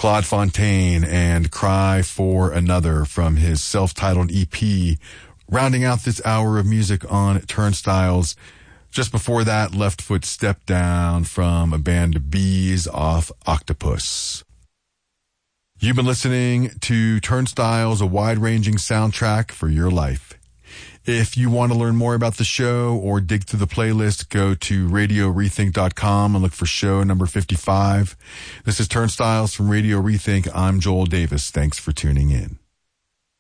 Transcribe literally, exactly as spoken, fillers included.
Claude Fontaine and Cry for Another from his self-titled E P, rounding out this hour of music on Turnstiles. Just before that, Left Foot Step Down from a band of Bees off Octopus. You've been listening to Turnstiles, a wide-ranging soundtrack for your life. If you want to learn more about the show or dig through the playlist, go to radio rethink dot com and look for show number fifty-five. This is Turnstiles from Radio Rethink. I'm Joel Davis. Thanks for tuning in.